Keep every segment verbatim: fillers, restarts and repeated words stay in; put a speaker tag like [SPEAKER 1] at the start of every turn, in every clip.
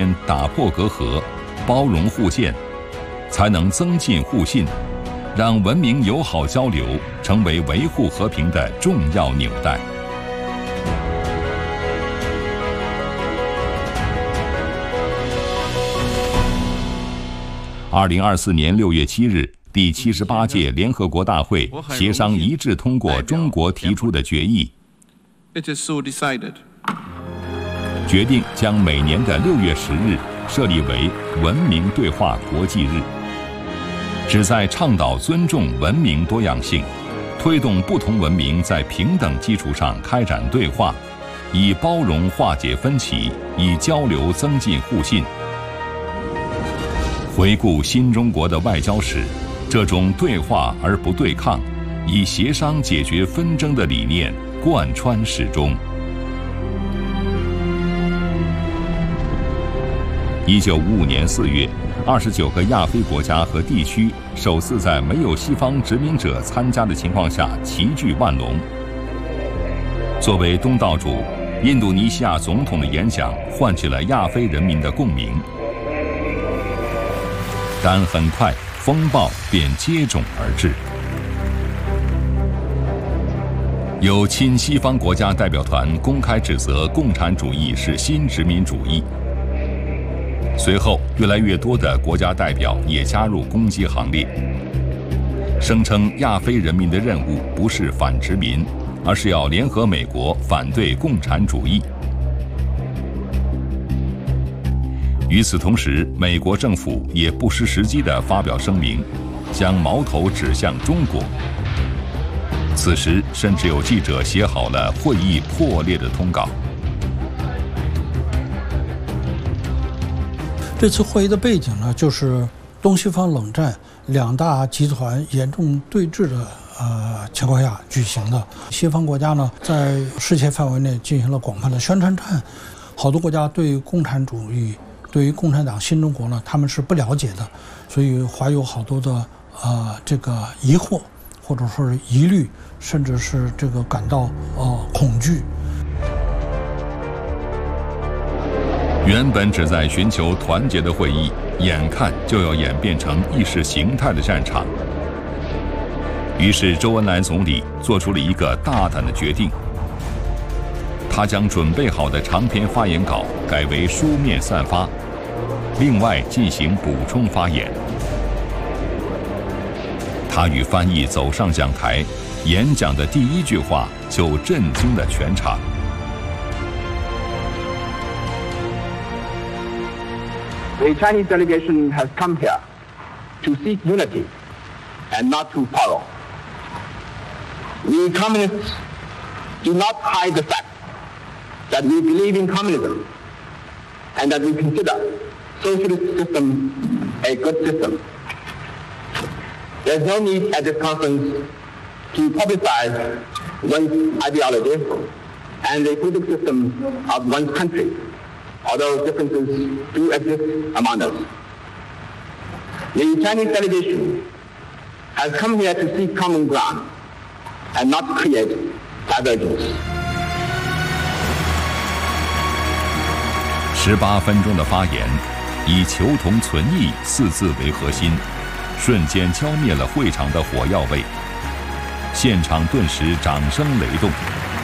[SPEAKER 1] 间打破隔阂，包容互鉴，才能增进互信，让文明友好交流成为维护和平的重要纽带。二零二四年六月七日，第七十八届联合国大会协商一致通过中国提出的决议。
[SPEAKER 2] It is so decided.
[SPEAKER 1] 决定将每年的六月十日设立为文明对话国际日，旨在倡导尊重文明多样性，推动不同文明在平等基础上开展对话，以包容化解分歧，以交流增进互信。回顾新中国的外交史，这种对话而不对抗，以协商解决纷争的理念贯穿始终。一九五五年四月，二十九个亚非国家和地区首次在没有西方殖民者参加的情况下齐聚万隆。作为东道主，印度尼西亚总统的演讲唤起了亚非人民的共鸣。但很快，风暴便接踵而至。有亲西方国家代表团公开指责共产主义是新殖民主义。随后，越来越多的国家代表也加入攻击行列，声称亚非人民的任务不是反殖民，而是要联合美国反对共产主义。与此同时，美国政府也不失时机地发表声明，将矛头指向中国。此时，甚至有记者写好了会议破裂的通稿。
[SPEAKER 3] 这次会议的背景呢，就是东西方冷战两大集团严重对峙的呃情况下举行的。西方国家呢，在世界范围内进行了广泛的宣传战，好多国家对共产主义。对于共产党新中国呢，他们是不了解的，所以怀有好多的呃这个疑惑，或者说是疑虑，甚至是这个感到呃恐惧。
[SPEAKER 1] 原本只在寻求团结的会议，眼看就要演变成意识形态的战场。于是周恩来总理做出了一个大胆的决定。他将准备好的长篇发言稿改为书面散发，另外进行补充发言。他与翻译走上讲台，演讲的第一句话就震惊了全场。
[SPEAKER 4] The Chinese delegation has come here to seek unity and not to quarrel. We communists do not hide the fact that we believe in communism and that we consider socialist system a good system. There's no need at this conference to publicize one's ideology and the political system of one's country, although differences do exist among us. The Chinese delegation has come here to seek common ground and not create divergence.
[SPEAKER 1] 十八分钟的发言，以求同存异四字为核心，瞬间浇灭了会场的火药味，现场顿时掌声雷动。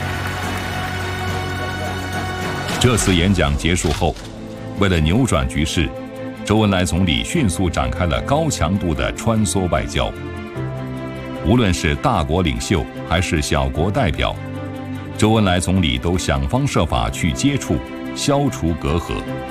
[SPEAKER 1] 这次演讲结束后，为了扭转局势，周恩来总理迅速展开了高强度的穿梭外交。无论是大国领袖还是小国代表，周恩来总理都想方设法去接触，消除隔阂。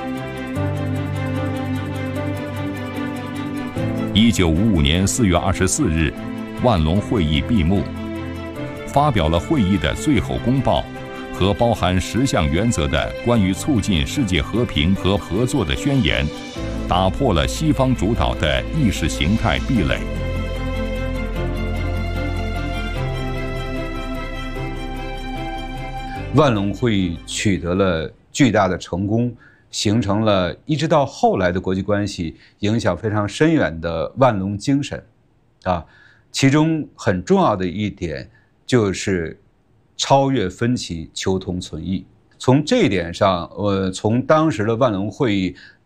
[SPEAKER 1] 一九五五年四月二十四日，万隆会议闭幕，发表了会议的最后公报和包含十项原则的关于促进世界和平和合作的宣言，打破了西方主导的意识形态壁垒。
[SPEAKER 5] 万隆会议取得了巨大的成功，形成了一直到后来的国际关系影响非常深远的万隆精神，啊，其中很重要的一点就是超越分歧，求同存异。从这一点上，呃，从当时的万隆会议